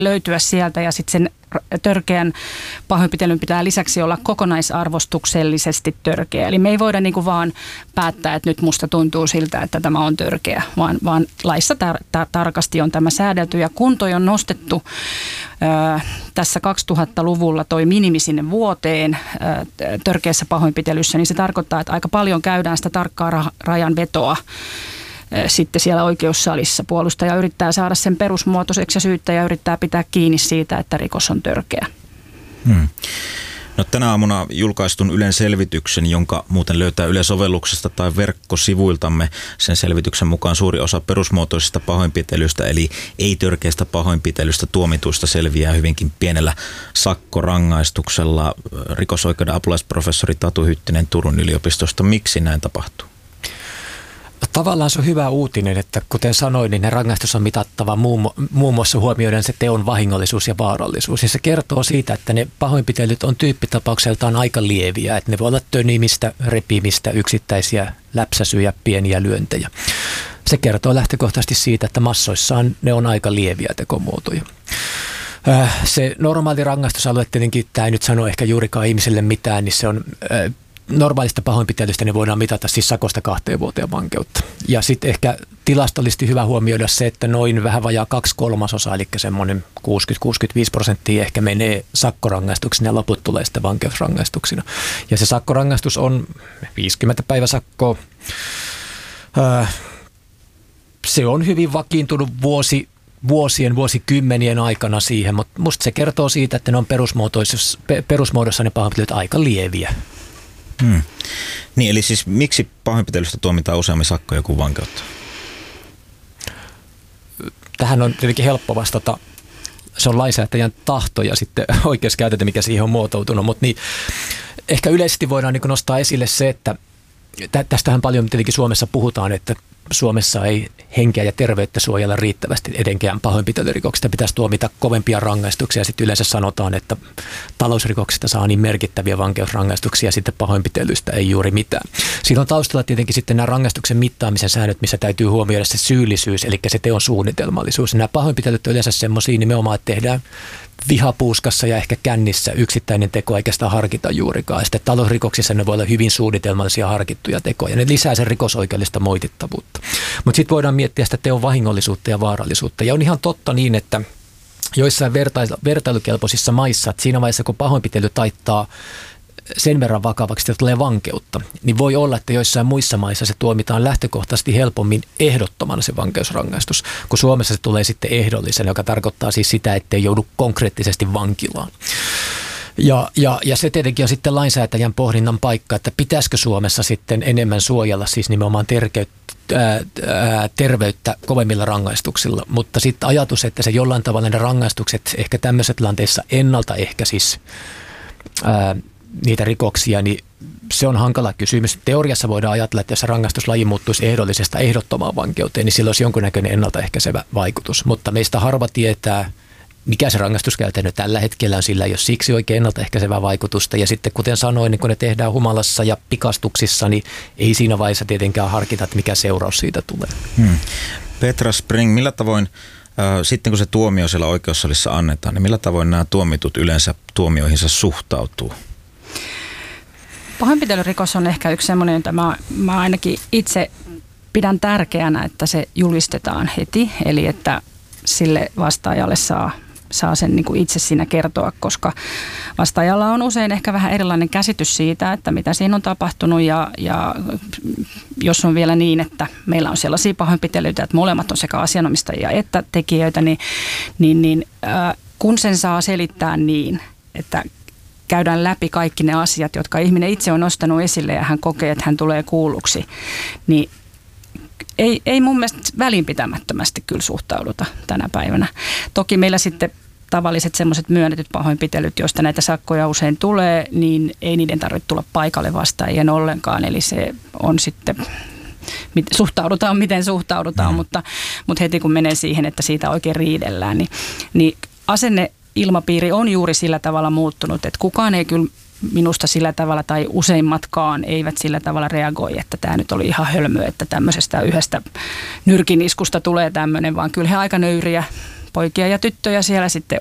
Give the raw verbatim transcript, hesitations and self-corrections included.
löytyä sieltä ja sitten sen törkeän pahoinpitelyn pitää lisäksi olla kokonaisarvostuksellisesti törkeä. Eli me ei voida niin kuin vaan päättää, että nyt musta tuntuu siltä, että tämä on törkeä, vaan, vaan laissa tar- tar- tarkasti on tämä säädelty. Ja kun toi on nostettu ää, tässä kaksituhattaluvulla toi minimi sinne vuoteen ää, törkeässä pahoinpitelyssä, niin se tarkoittaa, että aika paljon käydään sitä tarkkaa ra- rajan vetoa sitten siellä oikeussalissa. Puolustaja yrittää saada sen perusmuotoiseksi ja syyttäjä yrittää pitää kiinni siitä, että rikos on törkeä. Hmm. No, tänä aamuna julkaistun Ylen selvityksen, jonka muuten löytää Yle-sovelluksesta tai verkkosivuiltamme. Sen selvityksen mukaan suuri osa perusmuotoisista pahoinpitelystä, eli ei-törkeästä pahoinpitelystä tuomituista selviää hyvinkin pienellä sakkorangaistuksella. Rikosoikeuden apulaisprofessori Tatu Hyttinen Turun yliopistosta. Miksi näin tapahtuu? Tavallaan se on hyvä uutinen, että kuten sanoin, niin ne rangaistus on mitattava muun, muun muassa huomioiden se teon vahingollisuus ja vaarallisuus. Ja se kertoo siitä, että ne pahoinpitelyt on tyyppitapaukseltaan aika lieviä, että ne voi olla tönimistä, repimistä, yksittäisiä läpsäsyjä, pieniä lyöntejä. Se kertoo lähtökohtaisesti siitä, että massoissaan ne on aika lieviä tekomuotoja. Se normaali rangaistusalue tietenkin, tämä ei nyt sano ehkä juurikaan ihmiselle mitään, niin se on normaalista pahoinpitelystä ne voidaan mitata siis sakosta kahteen vuoteen vankeutta. Ja sitten ehkä tilastollisesti hyvä huomioida se, että noin vähän vajaa kaksi kolmasosaa, eli semmoinen kuusikymmentä kuusikymmentäviisi prosenttia ehkä menee sakkorangaistuksina ja loput tulee sitten vankeusrangaistuksina. Ja se sakkorangaistus on viisikymmentä päiväsakkoa. Öö, se on hyvin vakiintunut vuosi, vuosien, vuosikymmenien aikana siihen, mutta musta se kertoo siitä, että ne on perusmuodossa, perusmuodossa ne pahoinpitelyt aika lieviä. Hmm. Niin, eli siis miksi pahoinpitelystä tuomitaan useammin sakkoja kuin vankeutta? Tähän on tietenkin helppo vastata. Se on lainsäätäjän tahto ja sitten oikeuskäytäntö, mikä siihen on muotoutunut. Mutta niin, ehkä yleisesti voidaan niin nostaa esille se, että tästähän paljon tietenkin Suomessa puhutaan, että Suomessa ei henkeä ja terveyttä suojella riittävästi edenkään pahoinpitelyrikoksista. Pitäisi tuomita kovempia rangaistuksia. Sitten yleensä sanotaan, että talousrikoksista saa niin merkittäviä vankeusrangaistuksia ja sitten pahoinpitelystä ei juuri mitään. Siinä on taustalla tietenkin sitten nämä rangaistuksen mittaamisen säännöt, missä täytyy huomioida se syyllisyys, eli se teon suunnitelmallisuus. Nämä pahoinpitelyt on yleensä semmoisia nimenomaan, että tehdään vihapuuskassa ja ehkä kännissä yksittäinen teko eikä sitä harkita juurikaan. Sitten talousrikoksissa ne voi olla hyvin suunnitelmallisia harkittuja tekoja. Ne lisää sen rikosoikeudellista moitittavuutta. Mutta sitten voidaan miettiä sitä teon vahingollisuutta ja vaarallisuutta. Ja on ihan totta niin, että joissain verta- vertailukelpoisissa maissa, että siinä vaiheessa kun pahoinpitely taittaa sen verran vakavaksi, että tulee vankeutta, niin voi olla, että joissain muissa maissa se tuomitaan lähtökohtaisesti helpommin ehdottomana se vankeusrangaistus, kun Suomessa se tulee sitten ehdollisen, joka tarkoittaa siis sitä, ettei joudu konkreettisesti vankilaan. Ja, ja, ja se tietenkin on sitten lainsäätäjän pohdinnan paikka, että pitäisikö Suomessa sitten enemmän suojella siis nimenomaan terkeyttä, ää, ää, terveyttä kovemmilla rangaistuksilla, mutta sitten ajatus, että se jollain tavalla ne rangaistukset ehkä tämmöisessä tilanteessa ennaltaehkä siis ää, niitä rikoksia, niin se on hankala kysymys. Teoriassa voidaan ajatella, että jos rangaistuslaji muuttuisi ehdollisesta ehdottomaan vankeuteen, niin sillä olisi jonkunnäköinen ennaltaehkäisevä vaikutus. Mutta meistä harva tietää, mikä se rangaistuskäytäntö tällä hetkellä on, sillä ei ole siksi oikein ennaltaehkäisevää vaikutusta. Ja sitten kuten sanoin, niin kun ne tehdään humalassa ja pikastuksissa, niin ei siinä vaiheessa tietenkään harkita, että mikä seuraus siitä tulee. Hmm. Petra Spring, millä tavoin äh, sitten kun se tuomio siellä oikeussalissa annetaan, niin millä tavoin nämä tuomitut yleensä tuomioihinsa suhtautuu? Pahoinpitelyrikos on ehkä yksi semmoinen, jota mä, mä ainakin itse pidän tärkeänä, että se julistetaan heti. Eli että sille vastaajalle saa, saa sen niin kuin itse siinä kertoa, koska vastaajalla on usein ehkä vähän erilainen käsitys siitä, että mitä siinä on tapahtunut. Ja, ja jos on vielä niin, että meillä on sellaisia pahoinpitelyitä, että molemmat on sekä asianomistajia että tekijöitä, niin, niin, niin äh, kun sen saa selittää niin, että käydään läpi kaikki ne asiat, jotka ihminen itse on nostanut esille ja hän kokee, että hän tulee kuulluksi, niin ei, ei mun mielestä välinpitämättömästi kyllä suhtauduta tänä päivänä. Toki meillä sitten tavalliset semmoiset myönnetyt pahoinpitelyt, joista näitä sakkoja usein tulee, niin ei niiden tarvitse tulla paikalle vastaajien ollenkaan. Eli se on sitten, suhtaudutaan miten suhtaudutaan, mm. mutta, mutta heti kun menee siihen, että siitä oikein riidellään, niin, niin asenne ilmapiiri on juuri sillä tavalla muuttunut, että kukaan ei kyllä minusta sillä tavalla tai useimmatkaan eivät sillä tavalla reagoi, että tämä nyt oli ihan hölmö, että tämmöisestä yhdestä nyrkiniskusta tulee tämmöinen, vaan kyllä he aika nöyriä poikia ja tyttöjä siellä sitten